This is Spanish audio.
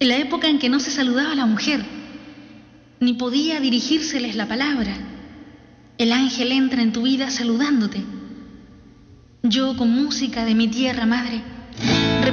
en la época en que no se saludaba a la mujer, ni podía dirigírseles la palabra. El ángel entra en tu vida saludándote. Yo, con música de mi tierra madre,